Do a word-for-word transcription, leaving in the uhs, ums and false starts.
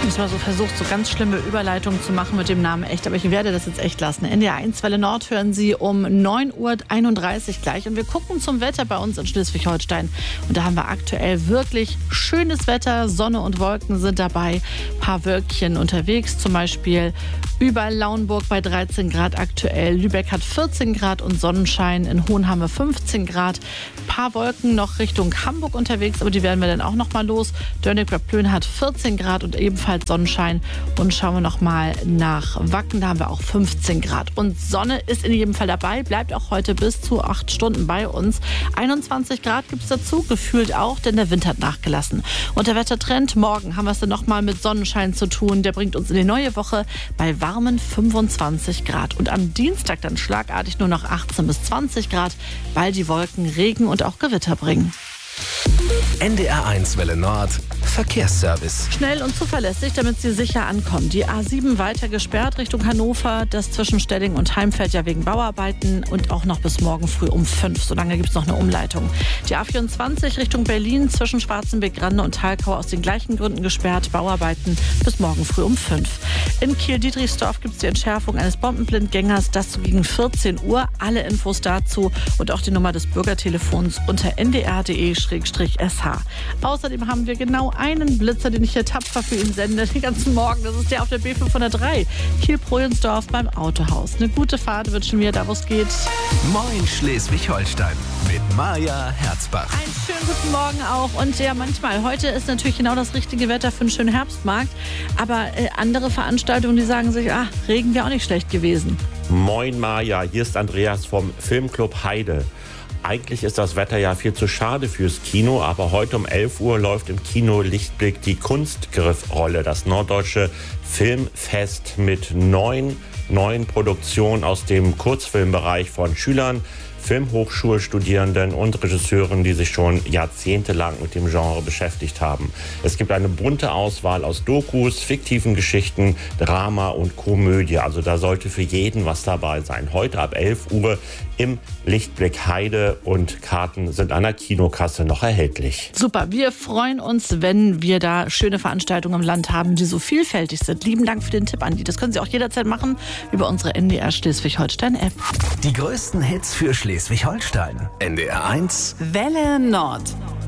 Ich habe so versucht, so ganz schlimme Überleitungen zu machen mit dem Namen echt, aber ich werde das jetzt echt lassen. N D R eins Welle Nord hören Sie um neun Uhr einunddreißig gleich und wir gucken zum Wetter bei uns in Schleswig-Holstein. Und da haben wir aktuell wirklich schönes Wetter, Sonne und Wolken sind dabei, ein paar Wölkchen unterwegs, zum Beispiel über Lauenburg bei dreizehn Grad aktuell, Lübeck hat vierzehn Grad und Sonnenschein, in Hohenhamme fünfzehn Grad, ein paar Wolken noch Richtung Hamburg unterwegs, aber die werden wir dann auch noch mal los. Dörnig bei Plön hat vierzehn Grad und ebenfalls Sonnenschein. Und schauen wir noch mal nach Wacken, da haben wir auch fünfzehn Grad. Und Sonne ist in jedem Fall dabei, bleibt auch heute bis zu acht Stunden bei uns. einundzwanzig Grad gibt es dazu, gefühlt auch, denn der Wind hat nachgelassen. Und der Wettertrend, morgen haben wir es dann noch mal mit Sonnenschein zu tun. Der bringt uns in die neue Woche bei warmen fünfundzwanzig Grad. Und am Dienstag dann schlagartig nur noch achtzehn bis zwanzig Grad, weil die Wolken Regen und auch Gewitter bringen. N D R eins Welle Nord Verkehrsservice. Schnell und zuverlässig, damit Sie sicher ankommen. Die A sieben weiter gesperrt Richtung Hannover. Das zwischen Stelling und Heimfeld ja wegen Bauarbeiten und auch noch bis morgen früh um fünf. So lange gibt es noch eine Umleitung. Die A vierundzwanzig Richtung Berlin zwischen Schwarzenberg-Rande und Talkau aus den gleichen Gründen gesperrt. Bauarbeiten bis morgen früh um fünf. In Kiel-Dietrichsdorf gibt es die Entschärfung eines Bombenblindgängers. Das so gegen vierzehn Uhr. Alle Infos dazu und auch die Nummer des Bürgertelefons unter n d r punkt d e slash s h. Außerdem haben wir genau einen Blitzer, den ich hier tapfer für ihn sende, den ganzen Morgen. Das ist der auf der B fünfhundertdrei. Kiel-Projensdorf beim Autohaus. Eine gute Fahrt wünschen wir, da wo es geht. Moin Schleswig-Holstein mit Maja Herzbach. Einen schönen guten Morgen auch. Und ja, manchmal, heute ist natürlich genau das richtige Wetter für einen schönen Herbstmarkt. Aber äh, andere Veranstaltungen, die sagen sich, ah, Regen wäre auch nicht schlecht gewesen. Moin Maja, hier ist Andreas vom Filmclub Heide. Eigentlich ist das Wetter ja viel zu schade fürs Kino, aber heute um elf Uhr läuft im Kino Lichtblick die Kunstgriffrolle, das norddeutsche Filmfest mit neun neuen Produktionen aus dem Kurzfilmbereich von Schülern, Filmhochschulstudierenden und Regisseuren, die sich schon jahrzehntelang mit dem Genre beschäftigt haben. Es gibt eine bunte Auswahl aus Dokus, fiktiven Geschichten, Drama und Komödie. Also da sollte für jeden was dabei sein. Heute ab elf Uhr im Lichtblick Heide und Karten sind an der Kinokasse noch erhältlich. Super, wir freuen uns, wenn wir da schöne Veranstaltungen im Land haben, die so vielfältig sind. Lieben Dank für den Tipp, Andi. Das können Sie auch jederzeit machen über unsere N D R Schleswig-Holstein-App. Die größten Hits für Schleswig-Holstein. N D R eins Welle Nord.